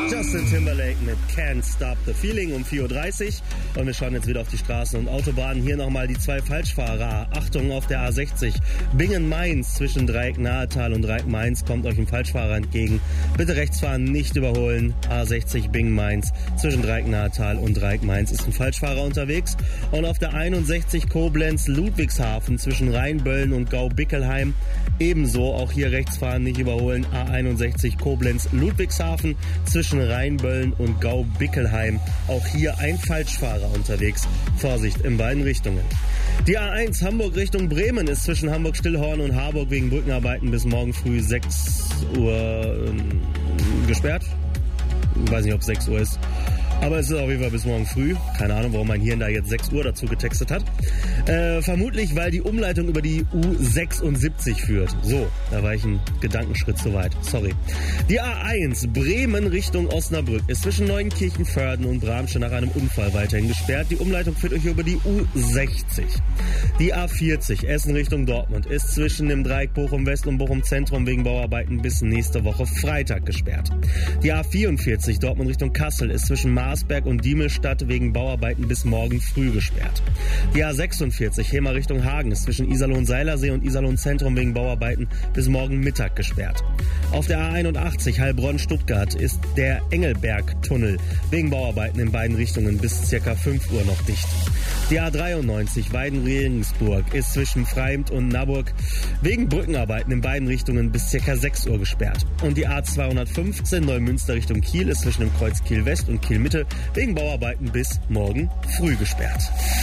Justin Timberlake mit Can't Stop the Feeling um 4.30 Uhr. Und wir schauen jetzt wieder auf die Straßen und Autobahnen. Hier nochmal die zwei Falschfahrer. Achtung auf der A60. Bingen-Mainz zwischen Dreieck-Nahetal und Dreieck-Mainz kommt euch ein Falschfahrer entgegen. Bitte rechts fahren, nicht überholen. A60 Bingen-Mainz zwischen Dreieck-Nahetal und Dreieck-Mainz ist ein Falschfahrer unterwegs. Und auf der 61 Koblenz-Ludwigshafen zwischen Rheinböllen und Gau-Bickelheim ebenso. Auch hier rechts fahren, nicht überholen. A61 Koblenz-Ludwigshafen zwischen Rheinböllen und Gau-Bickelheim. Auch hier ein Falschfahrer unterwegs. Vorsicht in beiden Richtungen. Die A1 Hamburg Richtung Bremen ist zwischen Hamburg-Stillhorn und Harburg wegen Brückenarbeiten bis morgen früh 6 Uhr gesperrt. Ich weiß nicht, ob es 6 Uhr ist. Aber es ist auf jeden Fall bis morgen früh. Keine Ahnung, warum mein Hirn da jetzt 6 Uhr dazu getextet hat. Vermutlich, weil die Umleitung über die U76 führt. So, da war ich einen Gedankenschritt zu weit. Sorry. Die A1 Bremen Richtung Osnabrück ist zwischen Neunkirchen-Förden und Bramsche nach einem Unfall weiterhin gesperrt. Die Umleitung führt euch über die U60. Die A40 Essen Richtung Dortmund ist zwischen dem Dreieck Bochum West und Bochum Zentrum wegen Bauarbeiten bis nächste Woche Freitag gesperrt. Die A44 Dortmund Richtung Kassel ist zwischen Marsberg und Diemelstadt wegen Bauarbeiten bis morgen früh gesperrt. Die A46 Hemer Richtung Hagen ist zwischen Iserlohn-Seilersee und Iserlohn-Zentrum wegen Bauarbeiten bis morgen Mittag gesperrt. Auf der A81 Heilbronn-Stuttgart ist der Engelberg-Tunnel wegen Bauarbeiten in beiden Richtungen bis ca. 5 Uhr noch dicht. Die A93 Weiden-Regensburg ist zwischen Freimt und Naburg wegen Brückenarbeiten in beiden Richtungen bis ca. 6 Uhr gesperrt. Und die A215 Neumünster Richtung Kiel ist zwischen dem Kreuz Kiel West und Kiel Mitte wegen Bauarbeiten bis morgen früh gesperrt.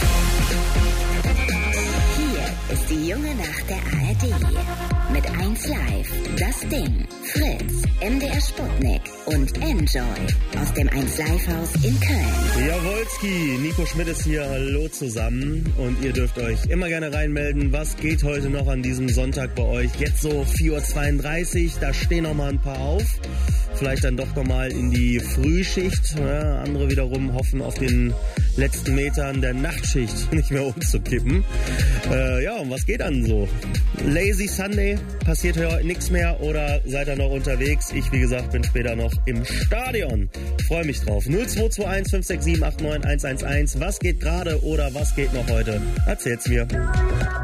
Hier ist die junge Nacht der ARD. Mit 1 Live, das Ding, Fritz, MDR Sputnik und Enjoy aus dem 1 Live Haus in Köln. Jawolski, Nico Schmidt ist hier, hallo zusammen und ihr dürft euch immer gerne reinmelden. Was geht heute noch an diesem Sonntag bei euch? Jetzt so 4.32 Uhr, da stehen noch mal ein paar auf. Vielleicht dann doch nochmal in die Frühschicht. Ja, andere wiederum hoffen auf den letzten Metern der Nachtschicht nicht mehr umzukippen. Ja, und was geht dann so? Lazy Sunday, passiert heute nichts mehr oder seid ihr noch unterwegs? Ich, wie gesagt, bin später noch im Stadion. Freue mich drauf. 0221 567 89 111. Was geht gerade oder was geht noch heute? Erzählt's mir.